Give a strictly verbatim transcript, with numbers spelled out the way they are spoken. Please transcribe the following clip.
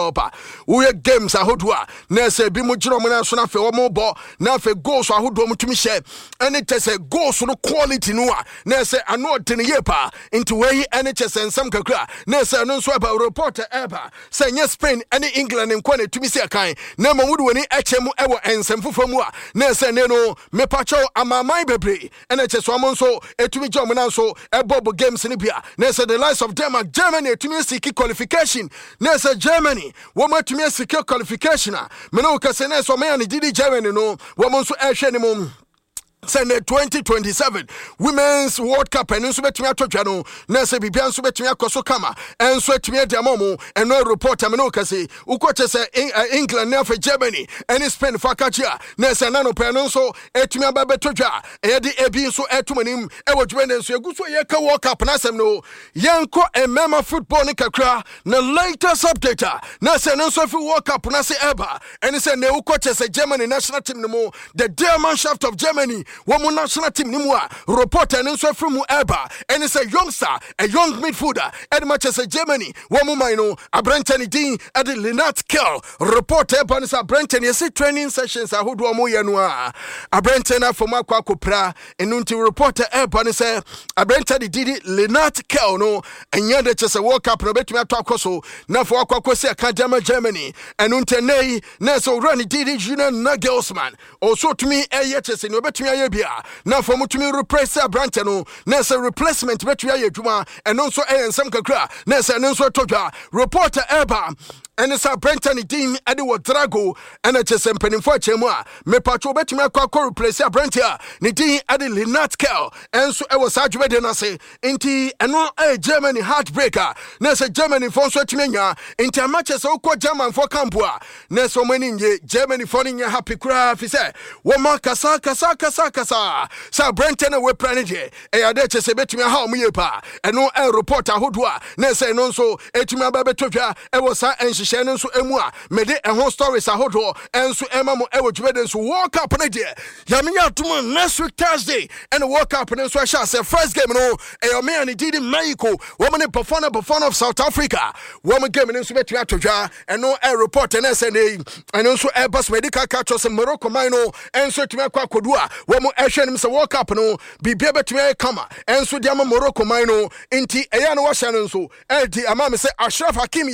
proper. We games ahodwa. Na se bi mu jiro mo na so na fe wo mo bo na fe goals ahodwa mu tumi share. And it say goals no quality no a. Na se ano ten ye pa into we N H S and some kakra. Na se no so about reporter eba. Say nye Spain any England en kwane tumi se kan. Na mo wudu woni eche mu ewo ensem fufa mu a. Na se ne no me pacho amamai bebre. N H S wo so etumi jom na so ebobo games ni bia. Na se the likes of Denmark, Germany etumi seek qualification. Na se Germany wo ma etumi seek qualification a. Me no ka se na so me ani didi Germany no wo mo so ehwe ni mo Sunday twenty twenty-seven Women's World Cup and nso betumi atotwa no na se bibia nso betumi akoso kama enso etumi adiamomo eno report ameno kase ukoche se England na for Germany and Spain for kachia na se nano pe no nso etumi ababetotwa e de ebi nso etumanim e wodwene nso eguso ye ka World Cup na sem no yenko emema football ni kakra na latest update na se nso fi World Cup na se eba and se ne ukoche se Germany national team no mo the Mannschaft of Germany woman national team nimwa reporter and so from Eba and it's a youngster, a young midfielder at Manchester Germany. Woman mino a Brenton Dean at the Lynette Kell reporter Banisa Brenton. You see training sessions. I would do a a Brenton for Marco Copra and until reporter Banisa a Brenton did Lynette Kell no and yet just a walk up and a bit to talk also now for Aquacosia Academy Germany and until nay Neso Rani did it Julian Nagelsmann also to me a yet in your bet now for mutumi replace Branta no nessa replacement betwa ye dwuma and also e ensam kakra nessa nso todwa reporter Eba and it's a Brenton Dean Eddie Drago and it's a sempenifo chemwa me patro betumi akwa replace Branta ni Dean Eddie Lynette Kell and so e was adwede na se inti eno e Germany heartbreaker nessa Germany for so timenya inti matches okọ German for campua nessa mani nje Germany for nya happy cry fi say wo ma kasa kasa kasa kasa sa Brenton we planet here e ade che se betumi ha omo yepa eno e reporter hodwa na se no nso etumi ababetotwa e wo sa enhihye no nso emu a me de ehon stories ahodo enso ema mo e wo dwede nso World Cup na de ya me atum next week Thursday and World Cup no nso sha se first game no e o me ani did Mexico wo me perform perform of South Africa wo me game no nso betumi atotwa eno e reporter na se ne eno nso e bas medical catch us Morocco mino enso etumi akwa kodua wo mo ehwe nim se World Cup no bibia betumi kama enso diama Morocco mino inti eya no wa hya no nso e di ama me se Ashraf Hakimi